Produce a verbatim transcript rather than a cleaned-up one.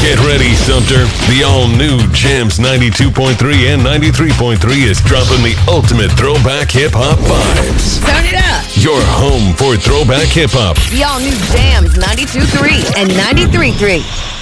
Get ready, Sumter. The all-new Jams ninety-two point three and ninety-three point three is dropping the ultimate throwback hip-hop vibes. Turn it up. Your home for throwback hip-hop. The all-new Jams ninety-two point three and ninety-three point three.